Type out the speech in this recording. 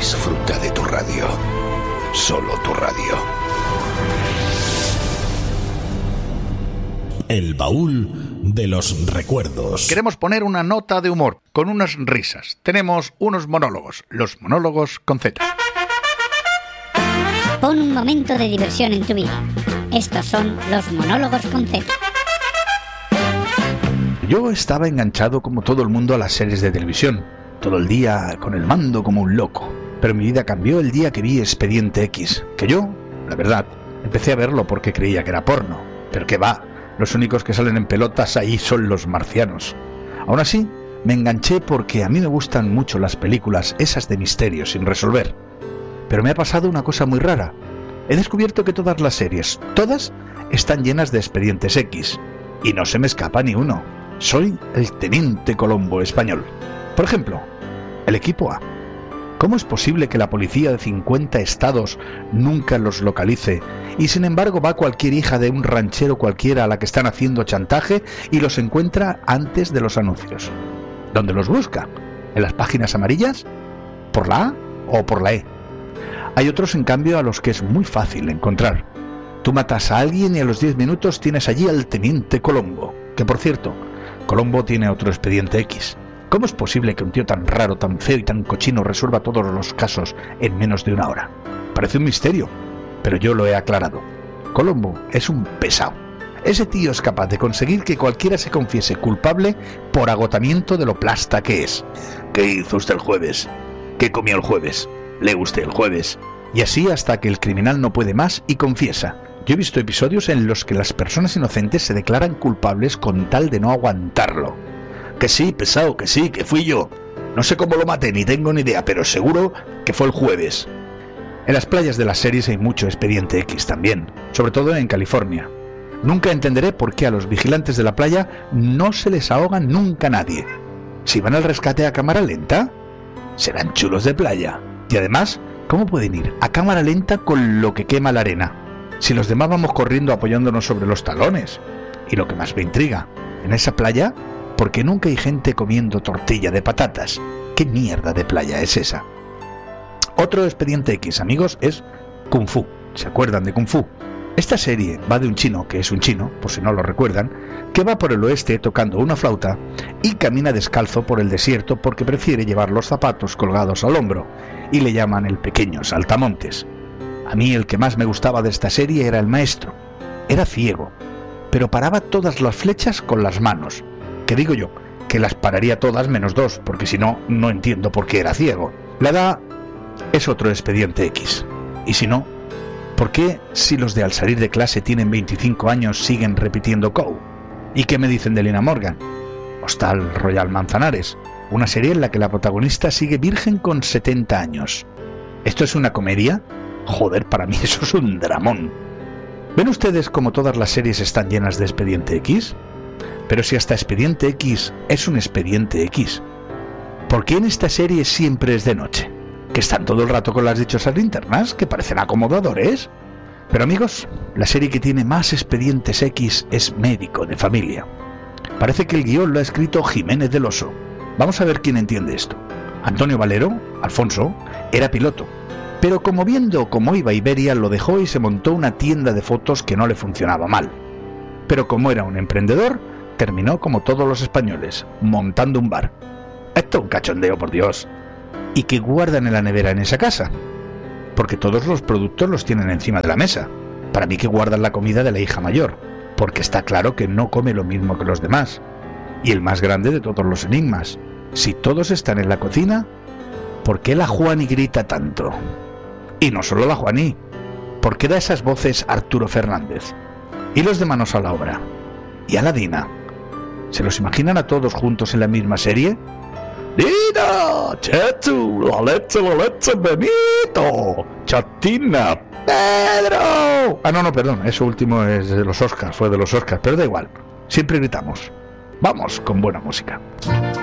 Disfruta de tu radio. Solo tu radio. El baúl de los recuerdos. Queremos poner una nota de humor, con unas risas. Tenemos unos monólogos, los monólogos con Z. Pon un momento de diversión en tu vida. Estos son los monólogos con Z. Yo estaba enganchado como todo el mundo a las series de televisión, todo el día con el mando como un loco. Pero mi vida cambió el día que vi Expediente X, que yo, la verdad, empecé a verlo porque creía que era porno. Pero que va, los únicos que salen en pelotas ahí son los marcianos. Aún así, me enganché porque a mí me gustan mucho las películas esas de misterio sin resolver. Pero me ha pasado una cosa muy rara. He descubierto que todas las series, todas, están llenas de expedientes X. Y no se me escapa ni uno. Soy el Teniente Colombo español. Por ejemplo, el equipo A. ¿Cómo es posible que la policía de 50 estados nunca los localice y sin embargo va cualquier hija de un ranchero cualquiera a la que están haciendo chantaje y los encuentra antes de los anuncios? ¿Dónde los busca? ¿En las páginas amarillas? ¿Por la A o por la E? Hay otros, en cambio, a los que es muy fácil encontrar. Tú matas a alguien y a los 10 minutos tienes allí al Teniente Colombo, que por cierto, Colombo tiene otro expediente X. ¿Cómo es posible que un tío tan raro, tan feo y tan cochino resuelva todos los casos en menos de una hora? Parece un misterio, pero yo lo he aclarado. Colombo es un pesado. Ese tío es capaz de conseguir que cualquiera se confiese culpable por agotamiento de lo plasta que es. ¿Qué hizo usted el jueves? ¿Qué comió el jueves? ¿Lee usted el jueves? Y así hasta que el criminal no puede más y confiesa. Yo he visto episodios en los que las personas inocentes se declaran culpables con tal de no aguantarlo. Que sí, pesado, que sí, que fui yo. No sé cómo lo maté, ni tengo ni idea, pero seguro que fue el jueves. En las playas de las series hay mucho expediente X también, sobre todo en California. Nunca entenderé por qué a los vigilantes de la playa no se les ahoga nunca nadie. Si van al rescate a cámara lenta, serán chulos de playa. Y además, ¿cómo pueden ir a cámara lenta con lo que quema la arena? Si los demás vamos corriendo apoyándonos sobre los talones. Y lo que más me intriga, en esa playa, ¿por qué nunca hay gente comiendo tortilla de patatas? ¿Qué mierda de playa es esa? Otro expediente X, amigos, es Kung Fu. ¿Se acuerdan de Kung Fu? Esta serie va de un chino, que es un chino, por si no lo recuerdan, que va por el oeste tocando una flauta y camina descalzo por el desierto porque prefiere llevar los zapatos colgados al hombro, y le llaman el pequeño saltamontes. A mí el que más me gustaba de esta serie era el maestro. Era ciego, pero paraba todas las flechas con las manos. Que digo yo, que las pararía todas menos 2, porque si no, no entiendo por qué era ciego. La edad es otro expediente X. Y si no, ¿por qué si los de al salir de clase tienen 25 años siguen repitiendo COU? ¿Y qué me dicen de Lina Morgan? Hostal Royal Manzanares, una serie en la que la protagonista sigue virgen con 70 años. ¿Esto es una comedia? Joder, para mí eso es un dramón. ¿Ven ustedes cómo todas las series están llenas de expediente X? Pero si hasta expediente X es un expediente X, ¿por qué en esta serie siempre es de noche? ¿Que están todo el rato con las dichosas linternas, que parecen acomodadores? Pero amigos, la serie que tiene más expedientes X es Médico de Familia. Parece que el guión lo ha escrito Jiménez del Oso. Vamos a ver quién entiende esto. Antonio Valero, Alfonso, era piloto, pero como viendo cómo iba Iberia lo dejó y se montó una tienda de fotos que no le funcionaba mal. Pero como era un emprendedor, terminó como todos los españoles, montando un bar. Esto es un cachondeo, por Dios. ¿Y qué guardan en la nevera en esa casa? Porque todos los productos los tienen encima de la mesa. Para mí que guardan la comida de la hija mayor, porque está claro que no come lo mismo que los demás. Y el más grande de todos los enigmas, si todos están en la cocina, ¿por qué la Juani grita tanto? Y no solo la Juani, ¿por qué da esas voces Arturo Fernández? Y los de Manos a la Obra. ¿Y Aladina? ¿Se los imaginan a todos juntos en la misma serie? ¡Dina! ¡Chechu! ¡La leche, Benito! ¡Chatina! ¡Pedro! Ah, no, perdón, eso último es de los Oscars, fue de los Oscars, pero da igual. Siempre gritamos. Vamos con buena música.